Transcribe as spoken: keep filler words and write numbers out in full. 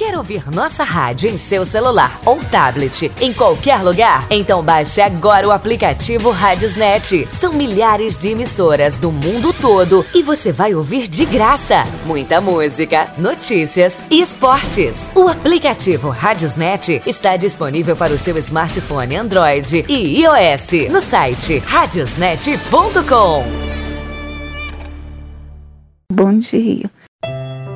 Quer ouvir nossa rádio em seu celular ou tablet, em qualquer lugar? Então baixe agora o aplicativo Radiosnet. São milhares de emissoras do mundo todo e você vai ouvir de graça muita música, notícias e esportes. O aplicativo Radiosnet está disponível para o seu smartphone Android e iOS no site radiosnet ponto com. Bom dia.